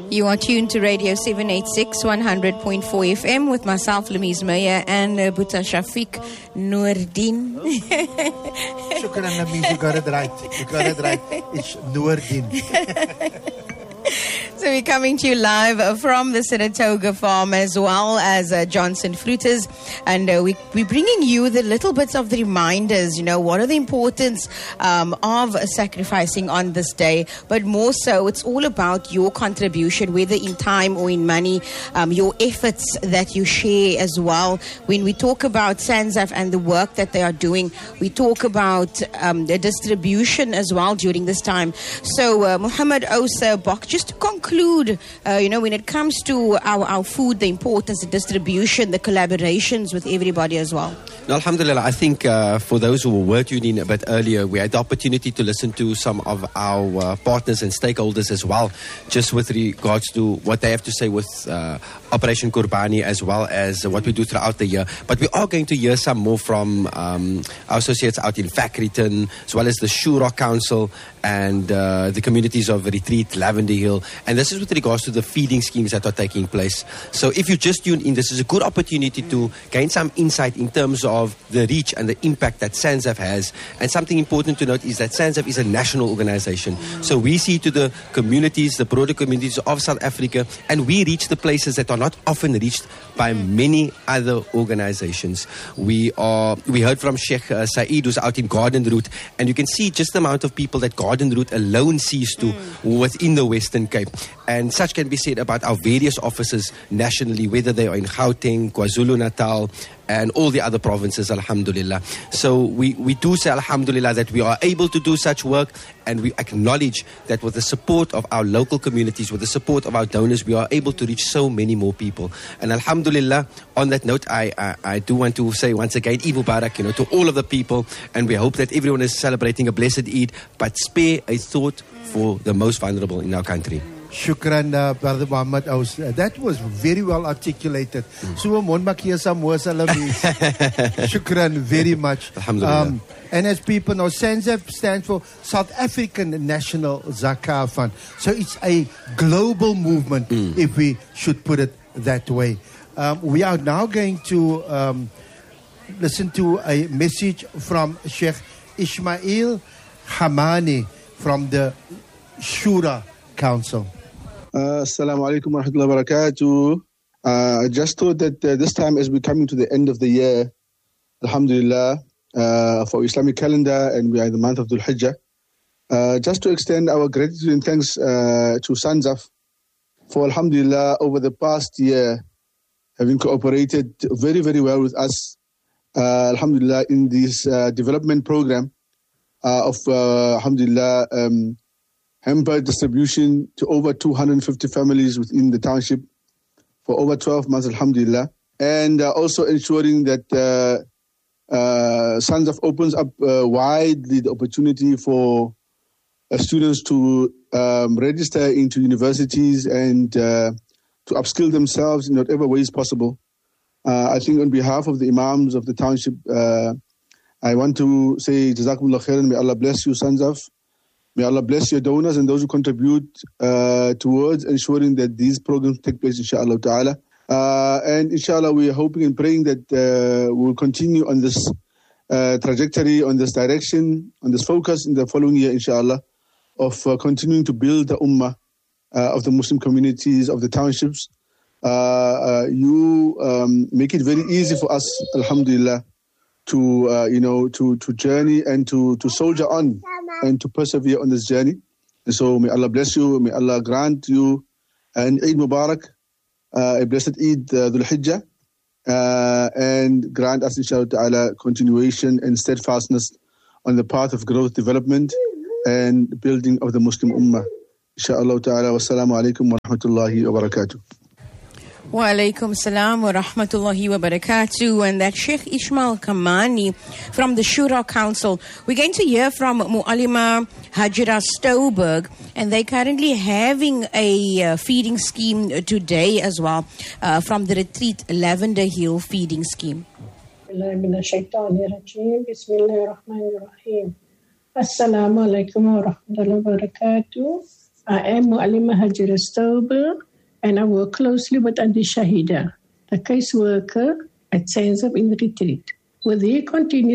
You are tuned to Radio 786, 100.4 FM with myself, Lamiz Meyer, and Buta Shafiq Noordin. Shukran, Lamiz, you got it right. It's Noordin. So we're coming to you live from the Saratoga farm as well as Johnson Fruiters, and we're bringing you the little bits of the reminders, what are the importance of sacrificing on this day, but more so it's all about your contribution, whether in time or in money, your efforts that you share as well. When we talk about SANZAF and the work that they are doing, we talk about the distribution as well during this time. So Muhammad Osa Bok, just to conclude, when it comes to our food, the importance, the distribution, the collaborations with everybody as well. No, alhamdulillah, I think for those who were tuned in a bit earlier, we had the opportunity to listen to some of our partners and stakeholders as well, just with regards to what they have to say with Operation Qurbani as well as what we do throughout the year. But we are going to hear some more from our associates out in Fackriton, as well as the Shura Council and the communities of Retreat, Lavender Hill. And this is with regards to the feeding schemes that are taking place. So if you just tuned in, this is a good opportunity to gain some insight in terms of the reach and the impact that SANZAF has. And something important to note is that SANZAF is a national organization. So we see to the communities, the broader communities of South Africa, and we reach the places that are not often reached by many other organizations. We heard from Sheikh Saeed, who's out in Garden Route, and you can see just the amount of people that Garden Route alone sees to within the Western Cape. And such can be said about our various offices nationally, whether they are in Gauteng, KwaZulu-Natal, and all the other provinces, alhamdulillah. So we do say, alhamdulillah, that we are able to do such work, and we acknowledge that with the support of our local communities, with the support of our donors, we are able to reach so many more people. And alhamdulillah, on that note, I do want to say once again, Eid Mubarak, to all of the people, and we hope that everyone is celebrating a blessed Eid, but spare a thought for the most vulnerable in our country. Shukran, Brother Muhammad Aus. That was very well articulated. Shukran very much. Alhamdulillah. And as people know, SANZAF stands for South African National Zakah Fund. So it's a global movement, if we should put it that way. We are now going to listen to a message from Sheikh Ismail Hamani from the Shura Council. Assalamu alaikum wa rahmatullahi wa barakatuh. I just thought that this time, as we're coming to the end of the year, alhamdulillah, for Islamic calendar, and we are in the month of Dhul Hijjah, just to extend our gratitude and thanks to SANZAF for, alhamdulillah, over the past year, having cooperated very, very well with us, alhamdulillah, in this development program of, alhamdulillah, hamper distribution to over 250 families within the township for over 12 months, alhamdulillah. And also ensuring that SANZAF opens up widely the opportunity for students to register into universities and to upskill themselves in whatever ways possible. I think on behalf of the imams of the township, I want to say Jazakumullah khairan, may Allah bless you, SANZAF. May Allah bless your donors and those who contribute towards ensuring that these programs take place, inshallah ta'ala. And inshallah, we are hoping and praying that we'll continue on this trajectory, on this direction, on this focus in the following year, inshallah, of continuing to build the ummah of the Muslim communities, of the townships. You make it very easy for us, alhamdulillah, to journey and to soldier on and to persevere on this journey. And so may Allah bless you, may Allah grant you an Eid Mubarak, a blessed Eid Dhul Hijjah, and grant us, inshallah ta'ala, continuation and steadfastness on the path of growth, development, and building of the Muslim Ummah. Inshallah ta'ala, wassalamu alaikum wa rahmatullahi wa barakatuh. Wa alaikum salam wa rahmatullahi wa barakatuh. And that Sheikh Ismail Hamani from the Shura Council. We're going to hear from Mu'allima Hajira Stowberg, and they're currently having a feeding scheme today as well from the Retreat Lavender Hill feeding scheme. Assalamu alaikum wa rahmatullahi wa barakatuh. I am Mu'alima Hajira Stober, and I work closely with Andi Shahida, the caseworker at Sands Up in Retreat. With their continued